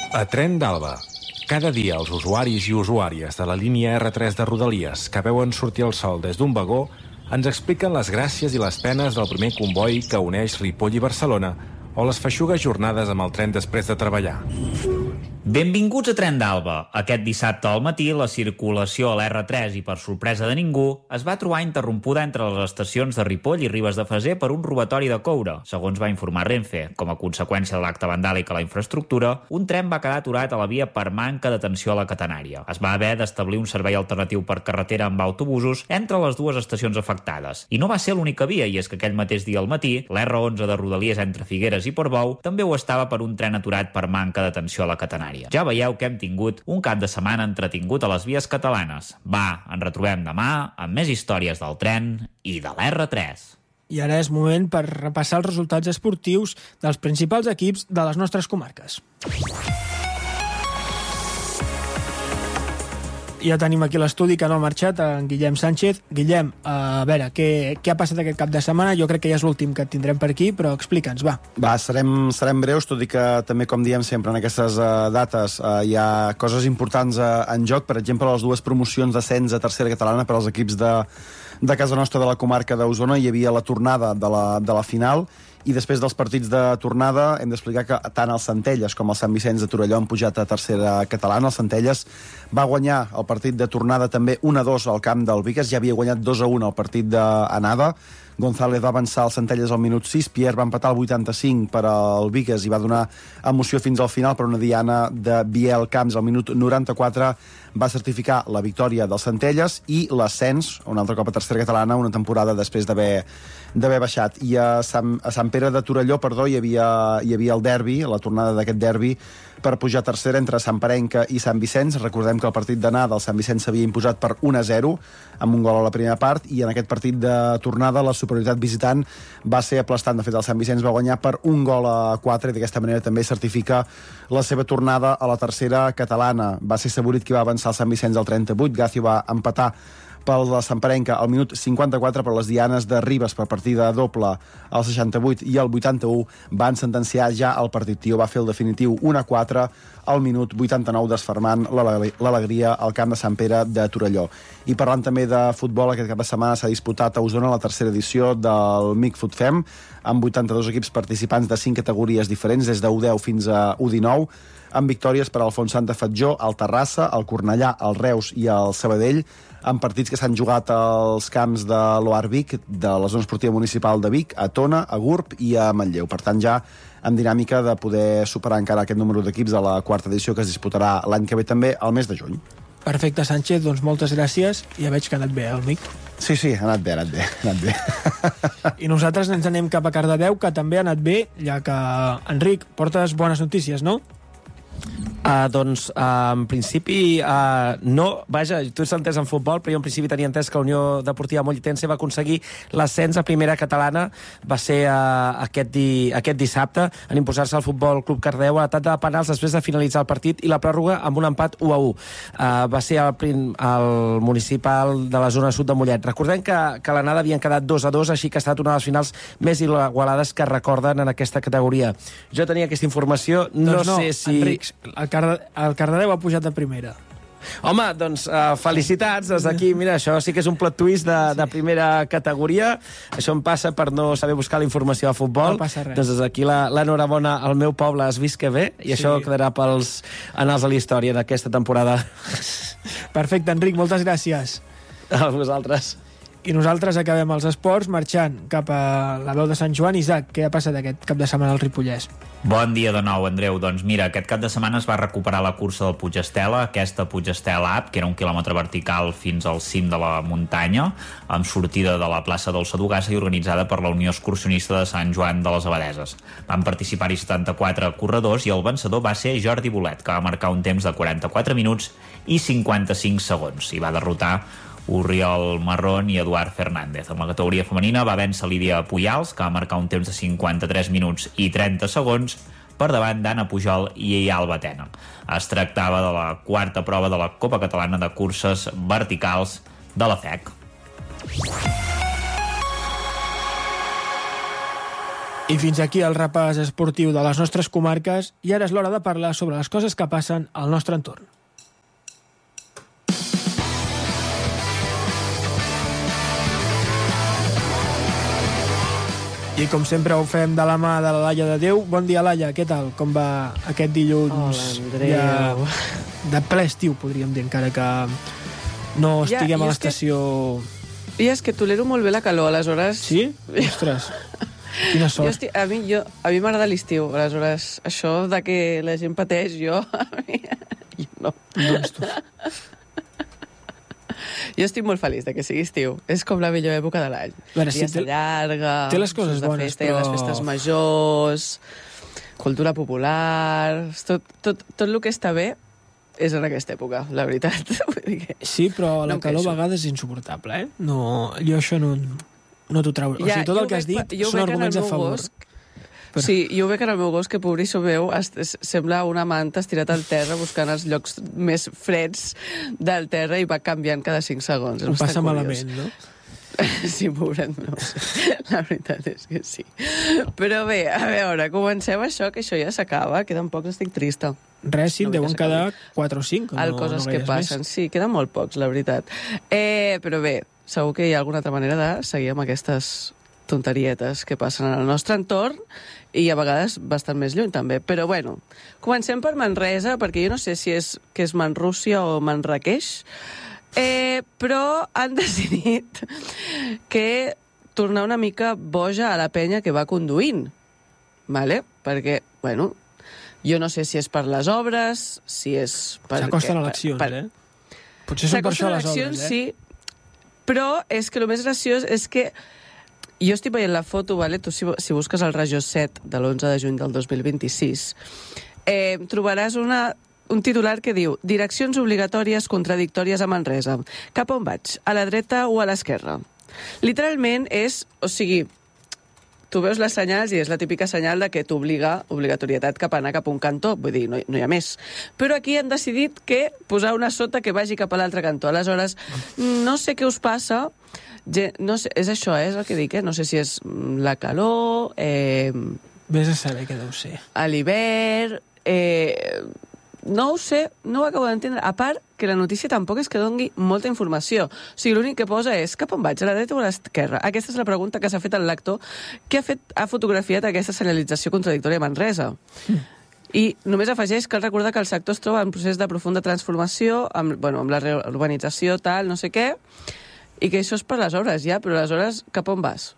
A Tren d'Alba. Cada dia els usuaris i usuàries de la línia R3 de Rodalies que veuen sortir el sol des d'un vagó ens expliquen les gràcies i les penes del primer comboi que uneix Ripoll i Barcelona o les feixugues jornades amb el tren després de treballar. Benvinguts a Tren d'Alba. Aquest dissabte al matí la circulació a l'R3 i per sorpresa de ningú es va trobar interrompuda entre les estacions de Ripoll i Ribes de Freser per un robatori de coure. Segons va informar Renfe, com a conseqüència de l'acte vandàlic a la infraestructura, un tren va quedar aturat a la via per manca d'atenció a la catenària. Es va haver d'establir un servei alternatiu per carretera amb autobusos entre les dues estacions afectades. I no va ser l'única via, i és que aquell mateix dia al matí, l'R11 de Rodalies entre Figueres i Portbou també ho estava per un tren aturat per manca d'atenció a la catenària. Ja veieu que hem tingut un cap de setmana entretingut a les vies catalanes. Va, ens retrobem demà amb més històries del tren i de l'R3. I ara és moment per repassar els resultats esportius dels principals equips de les nostres comarques. Ja tenim aquí l'estudi que no ha marxat, en Guillem Sánchez. Guillem, a veure, què ha passat aquest cap de setmana? Jo crec que ja és l'últim que et tindrem per aquí, però explica'ns, va. Va, serem breus, tot i que també, com diem sempre en aquestes dates, hi ha coses importants en joc. Per exemple, les dues promocions d'ascens a tercera catalana per als equips de casa nostra de la comarca d'Osona. Hi havia la tornada de la final, i després dels partits de tornada hem d'explicar que tant el Centelles com el Sant Vicenç de Torelló han pujat a tercera catalana. El Centelles va guanyar el partit de tornada també 1-2 al camp del Bigues, ja havia guanyat 2-1 el partit d'anada. González va avançar al Centelles al minut 6, Pierre va empatar al 85 per al Bigues i va donar emoció fins al final, per una diana de Biel Camps al minut 94 va certificar la victòria del Centelles i l'ascens, un altre cop a tercera catalana, una temporada després d'haver baixat. I a Sant Pere de Torelló, hi havia el derbi, la tornada d'aquest derbi per pujar a tercera entre Sant Parenca i Sant Vicenç. Recordem que el partit d'anada el Sant Vicenç s'havia imposat per 1-0 amb un gol a la primera part, i en aquest partit de tornada la superioritat visitant va ser aplastant. De fet, el Sant Vicenç va guanyar per 1-4 i d'aquesta manera també certifica la seva tornada a la tercera catalana. Va ser Saborit qui va avançar el Sant Vicenç al 38, Gacio va empatar pel de Sant Parenca al minut 54, però les dianes de Ribes per partida doble al 68 i al 81 van sentenciar ja el partit. Tio va fer el definitiu 1-4 al minut 89, desfermant l'alegria al camp de Sant Pere de Torelló. I parlant també de futbol, aquest cap de setmana s'ha disputat a Osona la tercera edició del MIC Futfem, amb 82 equips participants de 5 categories diferents, des de U10 fins a U19, amb victòries per al Fontsanta Fatjó, el Terrassa, el Cornellà, el Reus i el Sabadell, amb partits que s'han jugat als camps de l'Oar Vic, de la zona esportiva municipal de Vic, a Tona, a Gurb i a Manlleu. Per tant, ja amb dinàmica de poder superar encara aquest número d'equips de la quarta edició, que es disputarà l'any que ve també, al mes de juny. Perfecte, Sánchez, doncs moltes gràcies. Ja veig que ha anat bé, el MIC. Sí, ha anat bé. I nosaltres ens anem cap a Cardedeu, que també ha anat bé, ja que, Enric, portes bones notícies, no? Doncs, en principi, no. Vaja, tu ets entès en futbol, però jo en principi tenia entès que la Unió Deportiva Mollitense va aconseguir l'ascens a primera catalana. Va ser aquest dissabte en imposar-se al Futbol Club Cardedeu a tanda de penals després de finalitzar el partit i la pròrroga amb un empat 1-1. Va ser el municipal de la zona sud de Mollet. Recordem que l'anada havien quedat 2-2, així que ha estat una de les finals més igualades que recorden en aquesta categoria. Jo tenia aquesta informació, no sé si... Enric, el Cardedeu ha pujat a primera. Home, doncs felicitats des d'aquí. Mira, això sí que és un plot twist de primera categoria. Això em passa per no saber buscar la informació de futbol. No passa res. Doncs des d'aquí l'enhorabona al meu poble, es visca bé, i això quedarà pels anals de la història d'aquesta temporada. Perfecte, Enric, moltes gràcies. A vosaltres. I nosaltres acabem els esports marxant cap a la veu de Sant Joan. Isaac, què ha passat aquest cap de setmana al Ripollès? Bon dia de nou, Andreu. Doncs mira, aquest cap de setmana es va recuperar la cursa del Puig Estela, aquesta Puig Estela Up, que era 1 quilòmetre vertical fins al cim de la muntanya, amb sortida de la plaça del Sadugassa i organitzada per la Unió Excursionista de Sant Joan de les Abadeses. Van participar-hi 74 corredors i el vencedor va ser Jordi Bolet, que va marcar un temps de 44 minuts i 55 segons i va derrotar Oriol Marrón i Eduard Fernández. En la categoria femenina va vèncer Lídia Pujals, que va marcar un temps de 53 minuts i 30 segons, per davant d'Anna Pujol i Alba Tena. Es tractava de la quarta prova de la Copa Catalana de Curses Verticals de la FEC. I fins aquí el repàs esportiu de les nostres comarques i ara és l'hora de parlar sobre les coses que passen al nostre entorn. I com sempre ho fem de la mà de la Laia de Déu. Bon dia, Laia, què tal? Com va aquest dilluns? Hola, Andreu. De ple estiu, podríem dir, encara que no estiguem a l'estació... I és que tolero molt bé la calor, aleshores... Sí? Ostres, quina sort. A mi m'agrada l'estiu, aleshores, això de que la gent pateix, jo no. Doncs tu. Jo estic molt feliç de que sigui estiu. És com la millor època de l'any. Si llarga, té les coses bones, festa, però... les festes majors, cultura popular... Tot el que està bé és en aquesta època, la veritat. Sí, però la calor a vegades és insuportable, eh? No, jo això no t'ho trauré. O sigui, tot el que has dit són arguments a favor. Però... Sí, jo ho veig en el meu gos, que pobrisso meu sembla una manta estirat al terra buscant els llocs més freds del terra i va canviant cada 5 segons. Ho passa malament, no? Sí, pobret meu. La veritat és que sí. Però bé, a veure, comencem això, que això ja s'acaba. Queden pocs, estic trista. Res, sí, deuen quedar 4 o 5. Coses que passen, més. Sí, queden molt pocs, la veritat. Però bé, segur que hi ha alguna altra manera de seguir amb aquestes tonterietes que passen al nostre entorn i a vegades bastant més lluny també. Però bueno, comencem per Manresa, perquè jo no sé si és Manrússia o Manraqueix, però han decidit que tornar una mica boja a la penya que va conduint, ¿vale? Perquè, bueno, jo no sé si és per les obres, si és per... S'acosten eleccions, Potser són per això les obres, sí, però és que el més graciós és que jo estic veient la foto, ¿vale? Tu si busques el Rajo 7 de l'11 de juny del 2026, trobaràs un titular que diu «Direccions obligatòries contradictòries a Manresa. Cap on vaig? A la dreta o a l'esquerra?» Literalment és, o sigui, tu veus les senyals i és la típica senyal de que t'obliga, obligatorietat, cap a anar cap a un cantó, vull dir, no hi ha més. Però aquí han decidit que posar una sota que vagi cap a l'altre cantó. Aleshores, no sé què us passa, no sé, és això, és el que dic, no sé si és la calor... Ves a saber què deu ser. A l'hivern... No ho sé, no ho acabo d'entendre. A part, que la notícia tampoc és que doni molta informació. O sigui, l'únic que posa és cap on vaig, a la dreta o a l'esquerra? Aquesta és la pregunta que s'ha fet el lector que ha fotografiat aquesta senyalització contradictòria a Manresa. I només afegeix cal recordar que el sector es troba en procés de profunda transformació, amb la reurbanització, tal, no sé què, i que això és per les obres ja, però aleshores cap on vas?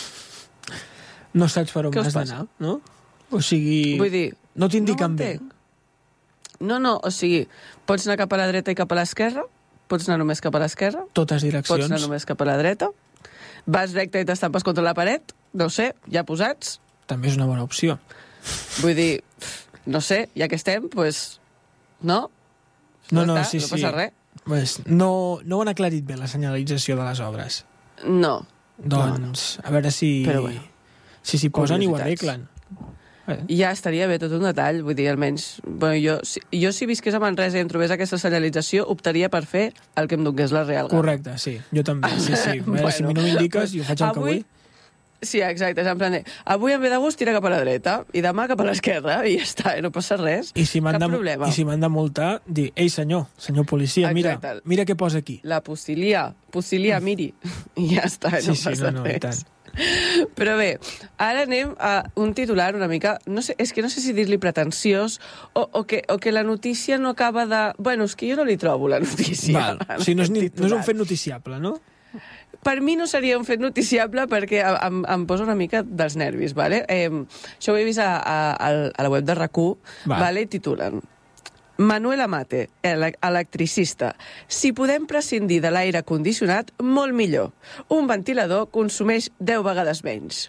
No saps per on has d'anar, no? O sigui, vull dir, no t'indiquen bé. No, o sigui, pots anar cap a la dreta i cap a l'esquerra, pots anar només cap a l'esquerra, totes direccions, pots anar només cap a la dreta, vas recte i t'estampes contra la paret, no sé, ja posats. També és una bona opció. Vull dir, no sé, ja que estem, doncs, no? No passa res. Pues no ho han aclarit bé, la senyalització de les obres. No. Doncs, a veure si... Però bueno. Si s'hi posen i ho arreglen. Ja estaria bé tot un detall, vull dir, almenys... Bueno, jo si visqués a Manresa i em trobés aquesta senyalització, optaria per fer el que em donés la real gana. Correcte, sí, jo també, sí. A veure, si no m'indiques, jo faig el que vull. Sí, exacte, és en plan de... Avui em ve de gust, tira cap a la dreta, i demà cap a l'esquerra, i ja està, no passa res. Cap problema. I si m'han de multar, dir, ei, senyor policia, mira què posa aquí. La Posilia, miri, i ja està, no passa res. Però bé, ara anem a un titular una mica... És que no sé si dir-li pretensiós o que la notícia no acaba de... Bueno, és que jo no li trobo la notícia. Val. Sí, no és un fet noticiable, no? Per mi no seria un fet noticiable perquè em posa una mica dels nervis, ¿vale? Això ho he vist a la web de RAC1, ¿vale? I titulen Manuel Amate, electricista. Si podem prescindir de l'aire condicionat, molt millor. Un ventilador consumeix 10 vegades menys.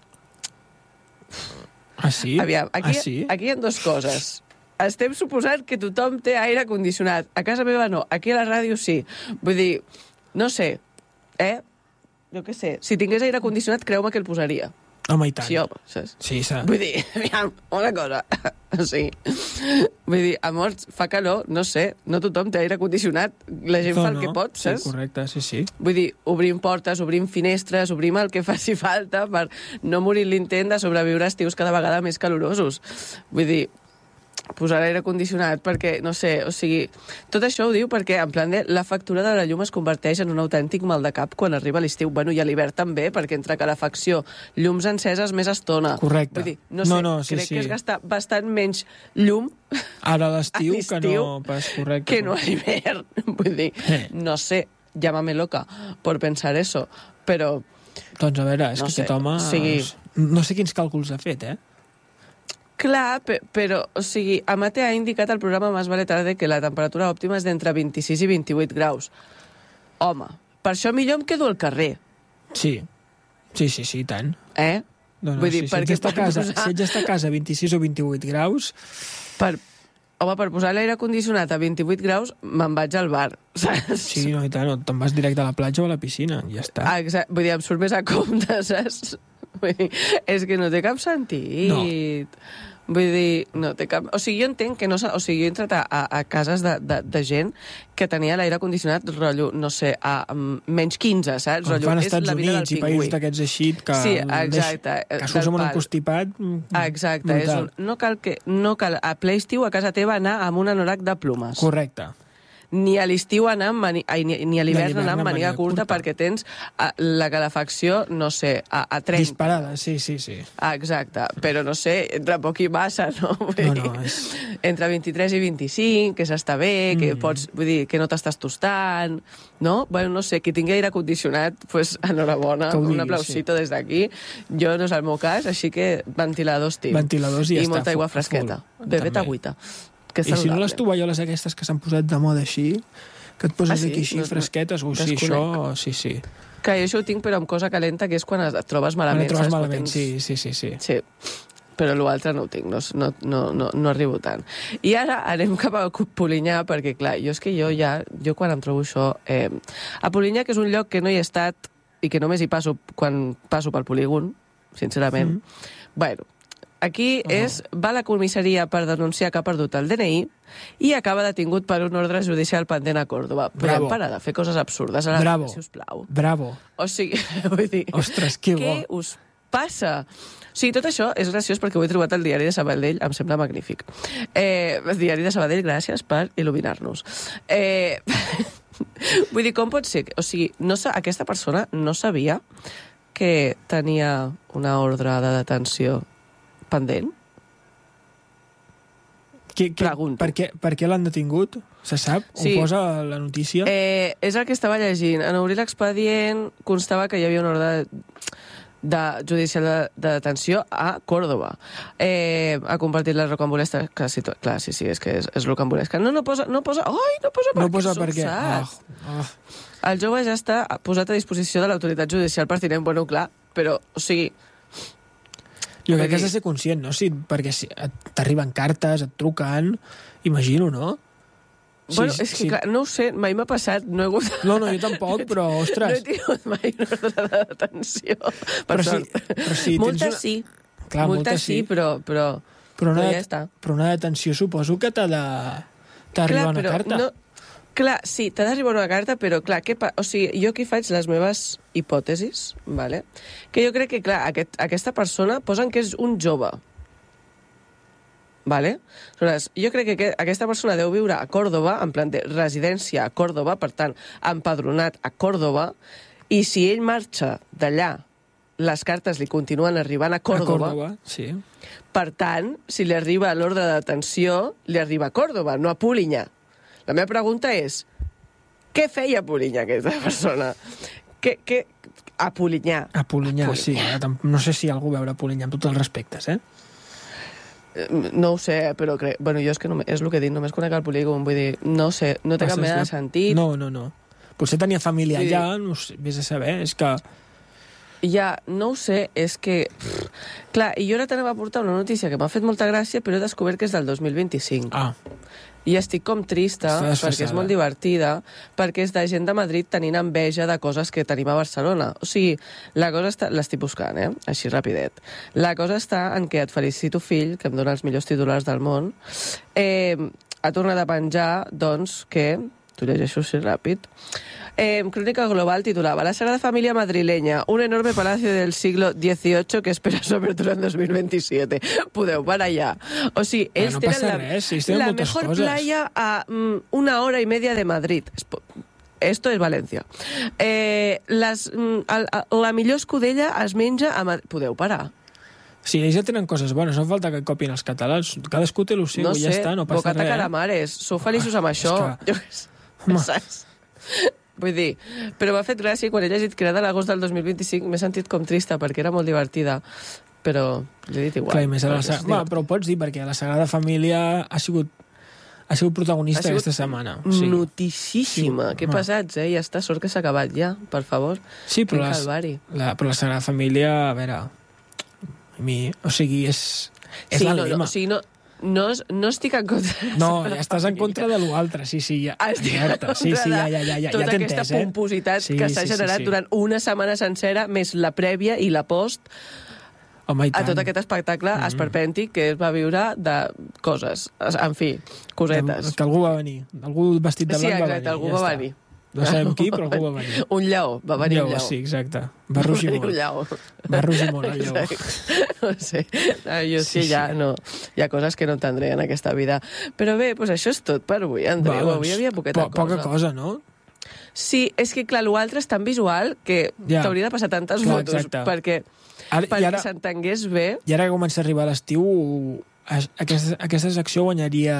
Ah, sí? Aviam, aquí hi ha dues coses. Estem suposant que tothom té aire condicionat. A casa meva no, aquí a la ràdio sí. Vull dir, no sé, jo què sé, si tingués aire condicionat, creu-me que el posaria. Home, i tant. Sí, home, saps? Sí, Vull dir, aviam, una cosa. Sí. Vull dir, a morts fa calor, no sé, no tothom té aire condicionat, la gent fa el que pot, saps? Sí, correcte, sí. Vull dir, obrim portes, obrim finestres, obrim el que faci falta per no morir l'intent de sobreviure a estius cada vegada més calorosos. Vull dir, posar l'aire condicionat perquè, no sé, o sigui, tot això ho diu perquè, en plan de, la factura de la llum es converteix en un autèntic mal de cap quan arriba l'estiu. Bueno, i a l'hivern també, perquè entre calefacció, llums enceses, més estona. Correcte. Vull dir, no sé, sí, crec que és gastar bastant menys llum ara a l'estiu que no pas correcte. Que no a l'hivern. Vull dir, no sé, llámame loca por pensar eso, però... Doncs a veure, és no que sé, aquest home... sigui... No sé quins càlculs ha fet, Clar, però, o sigui, Amate ha indicat al programa Más vale tarde que la temperatura òptima és d'entre 26 i 28 graus. Home, per això millor em quedo al carrer. Sí, i tant. No, Vull dir, si ets a casa a 26 o 28 graus... Per posar l'aire condicionat a 28 graus, me'n vaig al bar, saps? Sí, no, i tant, te'n vas directe a la platja o a la piscina, ja està. Exacte, vull dir, em surt més a compte, saps? Vull dir, és que no té cap sentit. No. Vull dir, no té cap... O sigui, jo entenc que no... O sigui, jo he entrat a cases de gent que tenia l'aire condicionat, rotllo, no sé, a menys 15, saps? Com Rotllo, fan als Estats Units i països d'aquests així que... Sí, exacte. Que surts amb un encostipat... Exacte. No cal a ple estiu a casa teva anar amb un anorac de plumes. Correcte. Ni a l'estiu anar ni a l'hivern anar amb màniga curta perquè tens la calefacció, no sé, a 30. Disparada, sí. Exacte, però no sé, entre poc i massa, no? És... Entre 23 i 25, que s'està bé, que pots, vull dir, que no t'estàs tostant, no? Bueno, no sé, qui tingui aire condicionat, pues enhorabona, un aplausito des d'aquí. Jo no és el meu cas, així que ventiladors tinc. Ventiladors i ja està. I molta aigua fresqueta. Bebet agüita. I si no les tovalloles aquestes que s'han posat de moda així, que et poses aquí així fresquetes, sí, això, sí. Que jo això ho tinc però amb cosa calenta, que és quan et trobes malament. Quan et trobes malament, sí. Sí, però l'altre no ho tinc, no arribo tant. I ara anem cap a Polinyà, perquè clar, jo quan em trobo això... A Polinyà, que és un lloc que no hi he estat i que només hi passo quan passo pel polígon, sincerament, bueno... Aquí va a la comissaria per denunciar que ha perdut el DNI i acaba detingut per un ordre judicial pendent a Còrdova. Podem parar de fer coses absurdes a la vida, si us plau. Bravo. O sigui, vull dir... Ostres, que bo. Què us passa? O sigui, tot això és graciós perquè ho he trobat al Diari de Sabadell, em sembla magnífic. El Diari de Sabadell, gràcies per il·luminar-nos. Vull dir, com pot ser? O sigui, aquesta persona no sabia que tenia una ordre de detenció pendent? Pregunto. Per què l'han detingut? Se sap? Sí. Ho posa la notícia? És el que estava llegint. En obrir l'expedient constava que hi havia una ordre judicial de detenció a Còrdova. Ha compartit la rocambolesca... Clar, sí, és que és rocambolesca. No posa... No posa per què. El jove ja està posat a disposició de l'autoritat judicial pertinent. Bueno, clar, però, o sigui... Jo crec que has de ser conscient, no? Sí, perquè si t'arriben cartes, et truquen, imagino, no? Bueno, és que, clar, no ho sé, mai m'ha passat, no he hagut... No, jo tampoc, però, ostres... No he tingut mai una ordre de detenció, per sort. Però si multes sí. Clar, multes sí, però ja està. Però una detenció suposo que t'arriba una carta. No, clar, sí, t'ha d'arribar una carta, però clar, o sigui, jo aquí faig les meves hipòtesis, vale? Que jo crec que, clar, aquesta persona posen que és un jove. Vale? Aleshores, jo crec que aquesta persona deu viure a Còrdova, en plan de residència a Còrdova, per tant, empadronat a Còrdova, i si ell marxa d'allà, les cartes li continuen arribant a Còrdova. Sí. Per tant, si li arriba l'ordre de detenció, li arriba a Còrdova, no a Polinyà. La meva pregunta és, què feia a Polinyà aquesta persona? A Polinyà. A Polinyà, sí. No sé si algú veure a Polinyà amb tots els respectes, No ho sé, però crec... Bueno, jo és que és el que he dit, només conec el polígon, vull dir, no sé, no té cap mena de sentit. No. Potser tenia família allà, no sé, vés a saber, és que... Ja, no ho sé, és que... Clar, i jo ara t'anava a portar una notícia que m'ha fet molta gràcia, però he descobert que és del 2025. i estic com trista, perquè és molt divertida, perquè és de gent de Madrid tenint enveja de coses que tenim a Barcelona. O sigui, la cosa està... L'estic buscant, així rapidet. La cosa està en què et felicito, fill, que em dona els millors titulars del món. Ha tornat a penjar, doncs, que... T'ho llegeixo així ràpid. Crónica Global titulava La Sagrada Familia Madrileña, un enorme palacio del siglo XVIII que espera su apertura en 2027. Podeu parar allà. O sigui, ells tenen la mejor playa a 1 hora y media de Madrid. Esto es València. La millor escudella es menja a Madrid. Podeu parar. Sí, ells ja tenen coses bones, no falta que copien els catalans. Cadascú té el seu, no i ja està, no passa bocata res. Calamares, sou feliços amb això. Saps? Vull dir, però m'ha fet gràcia quan he llegit que era de l'agost del 2025, m'he sentit com trista perquè era molt divertida, però l'he dit igual. Clar, més però ho pots dir, perquè la Sagrada Família ha sigut protagonista aquesta setmana. Notíssima. Que pesats, Ja està, sort que s'ha acabat ja, per favor. Sí, però la Sagrada Família, a veure... O sigui, és el lema. O sigui, no estic en contra... No, ja estàs en contra de l'altre, sí, ja. Estic en contra de tota aquesta pompositat que s'ha generat durant una setmana sencera, més la prèvia i la post, a tot aquest espectacle esperpèntic que es va viure de coses. En fi, cosetes. Que algú va venir. Algú vestit de blanc va venir. Sí, exacte, algú va venir. No sabem qui, però algú va venir. Un lleó, va venir un lleó. Sí, exacte. Va rugir molt. Va rugir molt el lleó. No sé, jo sí, ja no... Hi ha coses que no entendré en aquesta vida. Però bé, doncs això és tot per avui, Andreu. Avui hi havia poqueta cosa. Poca cosa, no? Sí, és que clar, l'altre és tan visual que t'hauria de passar tantes fotos perquè s'entengués bé. I ara que comença a arribar l'estiu, aquesta secció guanyaria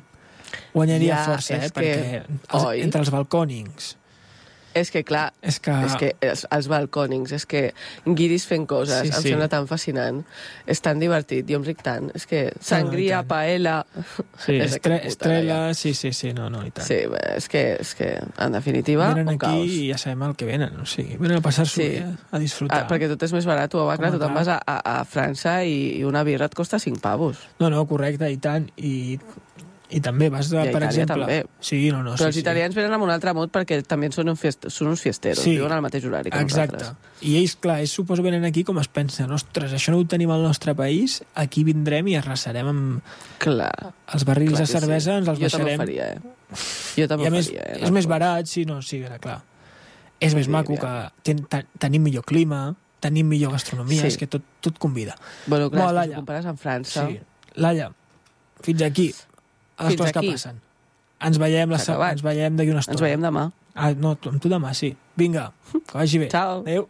força, perquè entre els balcònings... És que, clar, els balcònings, és que guiris fent coses, em sembla tan fascinant. És tan divertit, jo em ric tant. És que sangria, paella... Sí, estrella, sí, no, i tant. Sí, és que, en definitiva, un caos. Venen aquí i ja sabem el que venen, o sigui, venen a passar-s'ho bé, a disfrutar. Perquè tot és més barat, tu te'n vas a França i una birra et costa 5 pavos. No, correcte, i tant, i també vas, per exemple... També. Sí, no, però els italians venen amb un altre mot perquè també són uns fiesteros, viuen al mateix horari que nosaltres. Exacte. I ells, clar, suposo venen aquí com es pensen, ostres, això no ho tenim al nostre país, aquí vindrem i arrasarem amb... Clar. Els barrils de cervesa ens els baixarem. Jo també ho faria, Jo també ho faria, És més barat, clar. És més maco que tenim millor clima, tenim millor gastronomia, és que tot convida. Bueno, clar, si compares amb França... Sí. Laia, fins aquí... les coses que passen. Ens veiem d'aquí una estona. Ens veiem demà. No, amb tu demà, sí. Vinga, que vagi bé. Ciao. Adéu.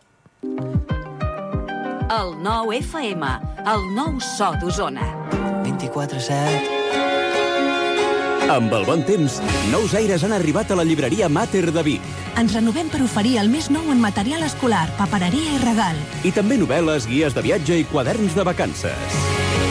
El 9 FM, el nou so d'Osona. 24/7. Amb el bon temps, nous aires han arribat a la llibreria Mater de Vic. Ens renovem per oferir el més nou en material escolar, papereria i regal. I també novel·les, guies de viatge i quaderns de vacances.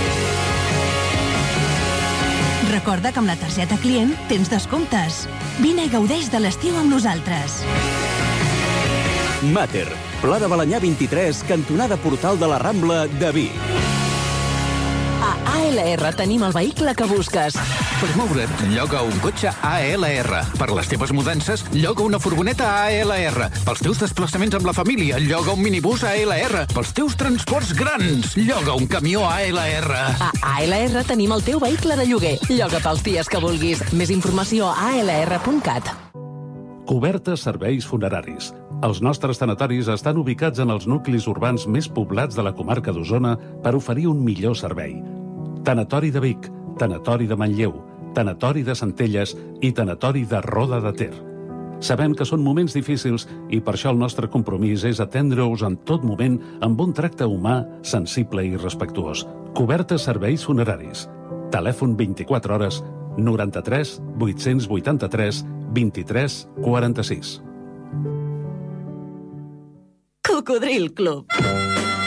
Recorda que amb la targeta client tens descomptes. Vine i gaudeix de l'estiu amb nosaltres. Mater, Pla de Balanyà 23, cantonada Portal de la Rambla de Vic. A ALR tenim el vehicle que busques. Per moure't, lloga un cotxe ALR. Per les teves mudances, lloga una furgoneta ALR. Pels teus desplaçaments amb la família, lloga un minibús ALR. Pels teus transports grans, lloga un camió ALR. A ALR tenim el teu vehicle de lloguer. Lloga pels dies que vulguis. Més informació a alr.cat. Cobertes serveis funeraris. Els nostres tanatoris estan ubicats en els nuclis urbans més poblats de la comarca d'Osona per oferir un millor servei. Tanatori de Vic, Tanatori de Manlleu, Tanatori de Centelles i Tanatori de Roda de Ter. Sabem que són moments difícils i per això el nostre compromís és atendre-us en tot moment amb un tracte humà, sensible i respectuós. Cobertes serveis funeraris. Telèfon 24 hores 93 883 23 46. Cocodril Club.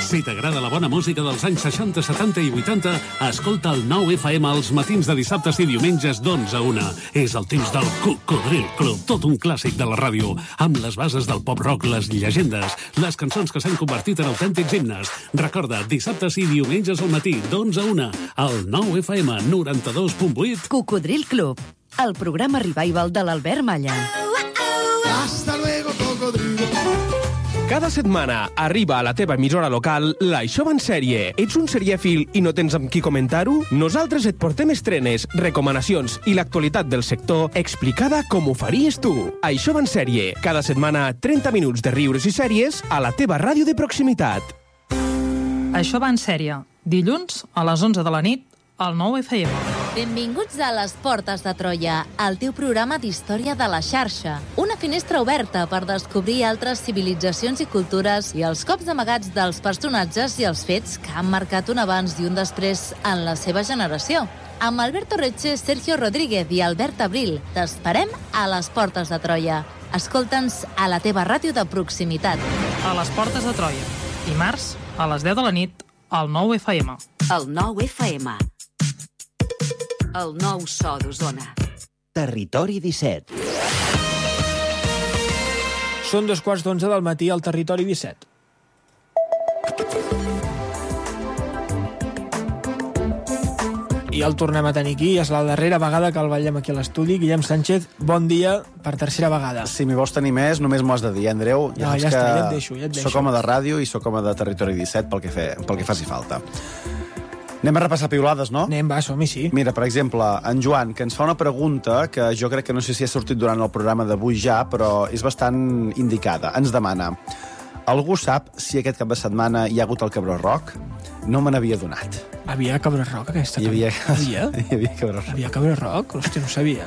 Si t'agrada la bona música dels anys 60, 70 i 80, escolta el 9FM als matins de dissabtes i diumenges d'11 a 1. És el temps del Cocodril Club, tot un clàssic de la ràdio, amb les bases del pop-rock, les llegendes, les cançons que s'han convertit en autèntics himnes. Recorda, dissabtes i diumenges al matí, d'11 a 1, al 9FM 92.8. Cocodril Club, el programa revival de l'Albert Malla. Hasta luego, cocodrilo. Cada setmana arriba a la teva emissora local l'Això va en sèrie. Ets un serièfil i no tens amb qui comentar-ho? Nosaltres et portem estrenes, recomanacions i l'actualitat del sector explicada com ho faries tu. Això va en sèrie. Cada setmana 30 minuts de riures i sèries a la teva ràdio de proximitat. Això va en sèrie. Dilluns a les 11 de la nit al 9FM. Benvinguts a Les Portes de Troia, el teu programa d'història de la xarxa. Una finestra oberta per descobrir altres civilitzacions i cultures i els cops amagats dels personatges i els fets que han marcat un abans i un després en la seva generació. Amb Alberto Reche, Sergio Rodríguez i Albert Abril, t'esperem a Les Portes de Troia. Escolta'ns a la teva ràdio de proximitat. A Les Portes de Troia. Dimarts, a les 10 de la nit, al 9FM. El 9FM. El nou so d'Osona. Territori 17. Són 2:15 del matí al Territori 17. I el tornem a tenir aquí. És la darrera vegada que el veiem aquí a l'estudi. Guillem Sánchez, bon dia per tercera vegada. Si m'hi vols tenir més, només m'ho has de dir, Andreu. Ja està, ja et deixo. Soc home de ràdio i soc home de Territori 17 pel que faci falta. Anem a repassar piulades, no? Anem, va, som-hi, sí. Mira, per exemple, en Joan, que ens fa una pregunta que jo crec que no sé si ha sortit durant el programa d'avui ja, però és bastant indicada. Ens demana: algú sap si aquest cap de setmana hi ha hagut el Cabró Rock? No me n'havia donat. Havia Cabró Rock aquesta? Hi havia Cabró Rock. Havia Cabró Rock? Hòstia, no sabia.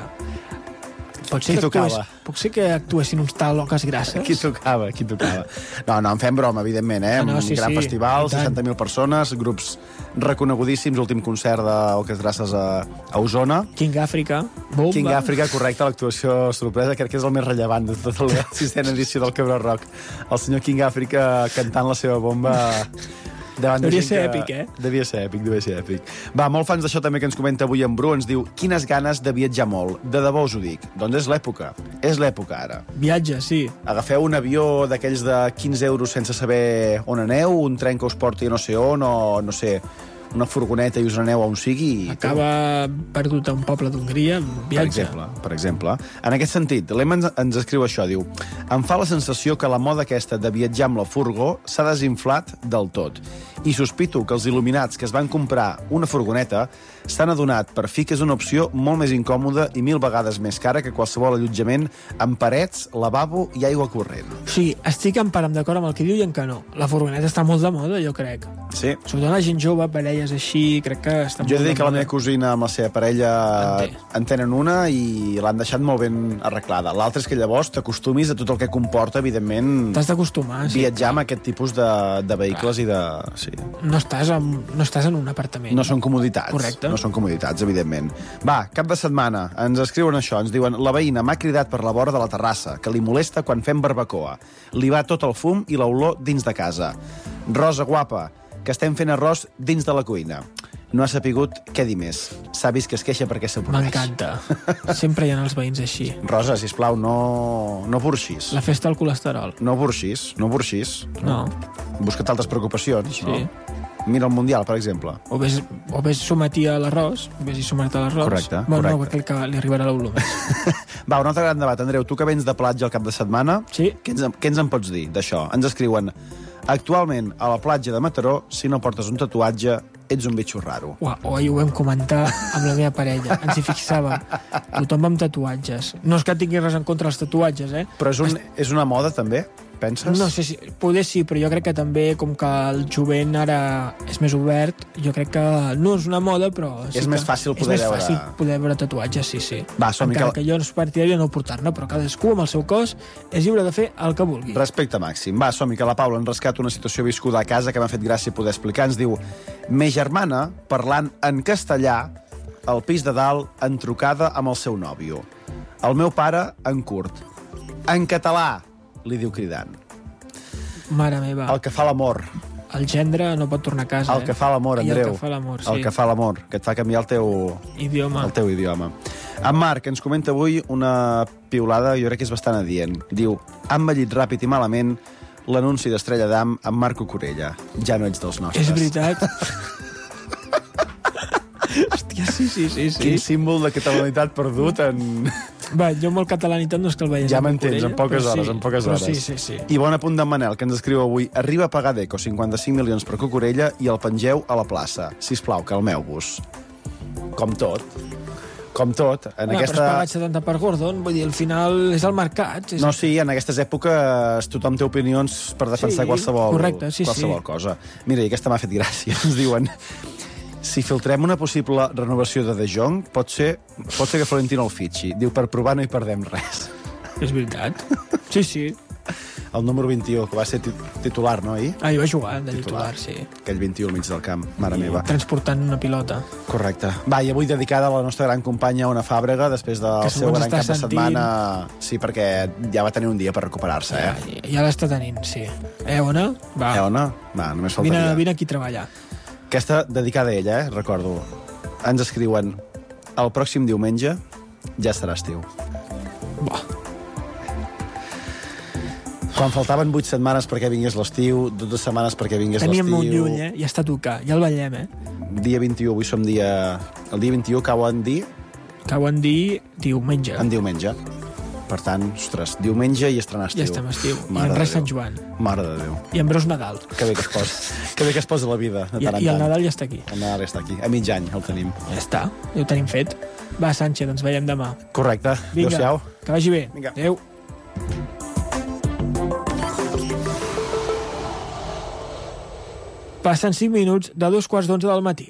Pot ser que actuessin uns tal loques grasses? Qui tocava? No, en fem broma, evidentment, eh? No, sí, un gran festival, 60.000 persones, grups reconegudíssims, últim concert d'Oques Grasses a Osona. King Africa, bomba. King Africa, correcte, l'actuació sorpresa, crec que és el més rellevant de tota la sisena edició del Cabró Rock. El senyor King Africa cantant la seva bomba... Devia ser èpic, eh? Devia ser èpic. Va, molt fans d'això també que ens comenta avui en Bru, ens diu: quines ganes de viatjar molt, de debò us ho dic. Doncs és l'època ara. Viatge, sí. Agafeu un avió d'aquells de 15 euros sense saber on aneu, un tren que us porti no sé on, o no sé, una furgoneta i us aneu on sigui. Acaba perdut a un poble d'Hongria, viatge. Per exemple. En aquest sentit, l'Emma ens escriu això, diu: em fa la sensació que la moda aquesta de viatjar amb la furgó s'ha desinflat del tot. I sospito que els il·luminats que es van comprar una furgoneta s'han adonat per fi que és una opció molt més incòmoda i 1000 vegades més cara que qualsevol allotjament amb parets, lavabo i aigua corrent. Sí, estic en part d'acord amb el que diu i en que no. La furgoneta està molt de moda, jo crec. Sí. Sobretot la gent jove, parelles així, crec que està molt de moda. Jo he de dir que la meva cosina amb la seva parella en tenen una i l'han deixat molt ben arreglada. L'altra és que llavors t'acostumis a tot el que comporta, evidentment... T'has d'acostumar, sí. Viatjar amb aquest tipus de vehicles i de... Sí. No estàs en un apartament. No són comoditats. Correcte. No són comoditats, evidentment. Va, cap de setmana, ens escriuen això, ens diuen: la veïna m'ha cridat per la vora de la terrassa, que li molesta quan fem barbacoa. Li va tot el fum i l'olor dins de casa. Rosa guapa, que estem fent arròs dins de la cuina. No ha sapigut què dir més. S'ha vist que es queixa perquè s'avorreix. M'encanta. Sempre hi ha els veïns així. Rosa, sisplau, no burxis. La festa del colesterol. No burxis. No. Busca't altres preocupacions, sí. No? Mira el Mundial, per exemple. O ves sometir a l'arròs. Correcte. No, perquè li arribarà l'olor més. Va, un altre gran debat. Andreu, tu que vens de platja al cap de setmana, sí. Què ens en pots dir d'això? Ens escriuen: actualment, a la platja de Mataró, si no portes un tatuatge, ets un bitxo raro. Ahir ho vam comentar amb la meva parella. Ens hi fixàvem. Tothom amb tatuatges. No és que tingui res en contra dels tatuatges, eh? Però és una moda, també? Penses? No sé si... Poder sí, però jo crec que també, com que el jovent ara és més obert, jo crec que no és una moda, però... Sí, és més fàcil poder veure... És més fàcil poder veure tatuatges, sí. Va, encara que jo no és partidari de no portar-ne, però cadascú amb el seu cos és lliure de fer el que vulgui. Respecte màxim. Va, som-hi, que la Paula ens rescata una situació viscuda a casa que m'ha fet gràcia poder explicar. Ens diu: me germana, parlant en castellà, al pis de dalt, en trucada amb el seu nòvio. El meu pare, en curt. En català, li diu cridant. Mare meva. El que fa l'amor. el gendre no pot tornar a casa. El que fa l'amor, Andreu. El que fa l'amor, sí. El que fa l'amor, que et fa canviar el teu idioma. En Marc ens comenta avui una piulada, jo crec que és bastant adient. Diu, han ballit ràpid i malament l'anunci d'Estrella d'Am amb Marco Corella. Ja no ets dels nostres. És veritat. Hòstia, sí. Quin símbol de catalanitat perdut en... Va, jo molt catalanitat no és que el veies. Ja m'entens, en poques hores. Sí. I bon apunt d'en Manel, que ens escriu avui: arriba a pagar d'Eco 55 milions per Cucurella i el pengeu a la plaça. Sisplau, calmeu-vos. Com tot. Però has pagat 70 per Gordon, vull dir, al final és el mercat. No, sí, en aquestes èpoques tothom té opinions per defensar qualsevol cosa. Mira, i aquesta m'ha fet gràcia. Ens diuen: si filtrem una possible renovació de De Jong, pot ser que Florentino el fitxi. Diu, per provar no hi perdem res. És veritat. Sí. El número 21, que va ser titular, no, ahir? Ahir va jugar de titular, sí. Aquell 21 al mig del camp, mare meva. Transportant una pilota. Correcte. Va, i avui dedicada a la nostra gran companya Ona Fàbrega, després del seu gran cap de setmana. Sí, perquè ja va tenir un dia per recuperar-se, Ja l'està tenint, sí. Ona? Va. Ona? Va, només faltaria. Vine aquí a treballar. Aquesta dedicada a ella, recordo. Ens escriuen: el pròxim diumenge ja serà estiu. Quan faltaven 8 setmanes perquè vingués l'estiu, 12 setmanes perquè vingués l'estiu... Teníem molt lluny, ja està a tocar, ja el ballem, Dia 21, avui som dia... El dia 21 cau en dir... Cau en dir diumenge. En diumenge. Per tant, ostres, diumenge i estrenar estiu. Ja estem estiu. I en res Sant Joan. Mare de Déu. I en breus Nadal. Que bé que es posa la vida, de tant en tant. I el Nadal ja està aquí. El Nadal ja està aquí. A mig any el tenim. Ja està, ja ho tenim fet. Va, Sánchez, ens veiem demà. Correcte. Adéu-siau. Que vagi bé. Vinga. Adéu. Passen 5 minuts de 2:15 del matí.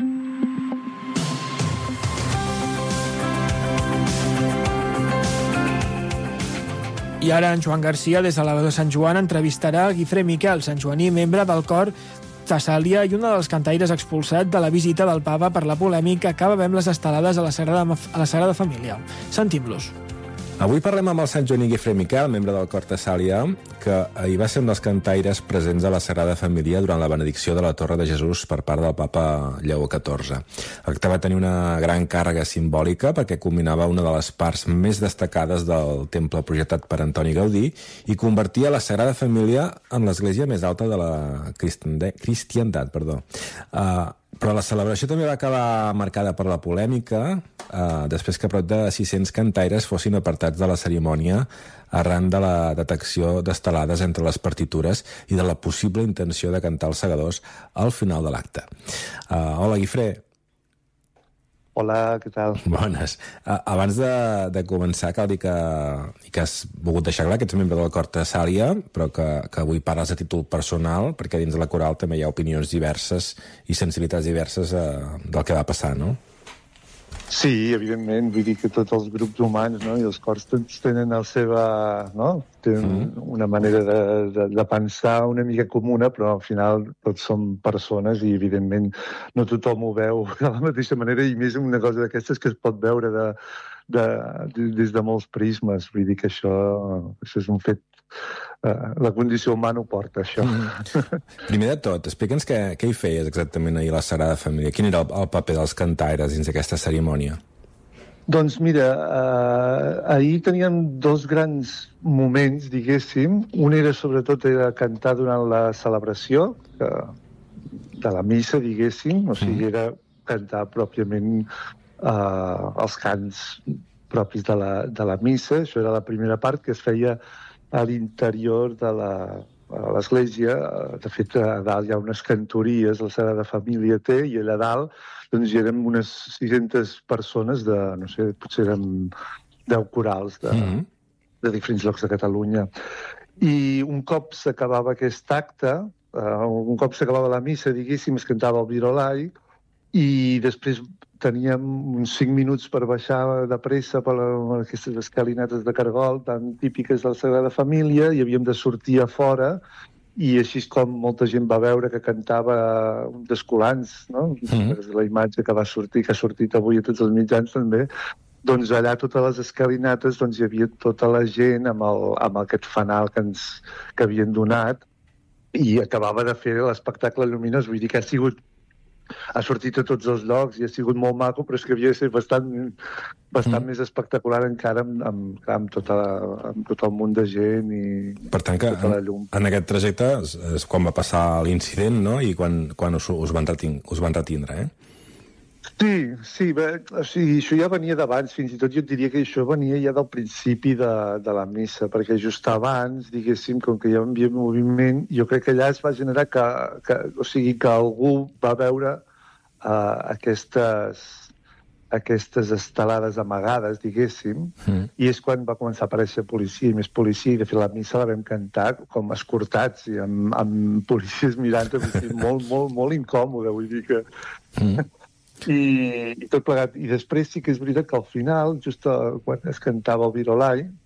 I ara en Joan Garcia, des de la veu de Sant Joan, entrevistarà Guifré Miquel, santjoaní, membre del cor Tessàlia i un dels cantaires expulsat de la visita del papa per la polèmica que va les estelades a la Sagrada Família. Sentim-los. Avui parlem amb el santjoaní Guifré Miquel, membre del cor Tessàlia, que ahir va ser un dels cantaires presents a la Sagrada Família durant la benedicció de la Torre de Jesús per part del papa Lleó XIV. L'acte va tenir una gran càrrega simbòlica perquè combinava una de les parts més destacades del temple projectat per Antoni Gaudí i convertia la Sagrada Família en l'església més alta de la cristiandat. Però la celebració també va acabar marcada per la polèmica després que prop de 600 cantaires fossin apartats de la cerimònia arran de la detecció d'estelades entre les partitures i de la possible intenció de cantar els segadors al final de l'acte. Hola, Guifré. Hola, què tal? Bones. Abans de començar, cal dir que has volgut deixar clar que ets membre del cor Tessàlia, però que avui parles a títol personal, perquè dins de la coral també hi ha opinions diverses i sensibilitats diverses del que va passar, no? Sí, evidentment. Vull dir que tots els grups humans, no, i els cors tenen la seva... no? Tenen una manera de pensar una mica comuna, però al final tots som persones i, evidentment, no tothom ho veu de la mateixa manera, i més una cosa d'aquestes que es pot veure des de molts prismes. Vull dir que això és un fet... la condició humana ho porta, això. Primer de tot, explica'ns què hi feies exactament ahir a la Sagrada Família. Quin era el paper dels cantaires dins d'aquesta cerimònia? Doncs mira, ahir teníem dos grans moments, diguéssim. Un era, sobretot, cantar durant la celebració de la missa, diguéssim. O sigui, era cantar pròpiament els cants propis de la missa. Això era la primera part, que es feia a l'interior de l'església. De fet, a dalt hi ha unes cantories, la Sagrada Família té, i allà dalt doncs hi érem unes 600 persones de, no sé, potser eren 10 corals de diferents llocs de Catalunya. I un cop s'acabava aquest acte, un cop s'acabava la missa, diguéssim, es cantava el Virolai, i després teníem uns 5 minuts per baixar de pressa per aquestes escalinates de cargol tan típiques de la Sagrada Família, i havíem de sortir a fora, i així és com molta gent va veure que cantava un d'escolans, no? La imatge que va sortir, que ha sortit avui a tots els mitjans també, doncs allà totes les escalinates doncs hi havia tota la gent amb aquest fanal que havien donat, i acabava de fer l'espectacle Lluminós, vull dir que ha sortit a tots els llocs i ha sigut molt maco, però és que havia de ser bastant més espectacular encara amb tot el munt de gent i per tant que tota la llum. En aquest trajecte és quan va passar l'incident, no? I quan us van retindre, Sí, o sigui, això ja venia d'abans, fins i tot jo et diria que això venia ja del principi de la missa, perquè just abans, diguéssim, com que hi havia moviment, jo crec que allà es va generar que algú va veure aquestes estelades amagades, diguéssim, i és quan va començar a aparèixer policia i més policia, i de fet la missa la vam cantar com escortats i amb policies mirant, molt, molt, molt incòmode, vull dir que... I tot plegat. I després sí que és veritat que al final, just quan es cantava el Virolai,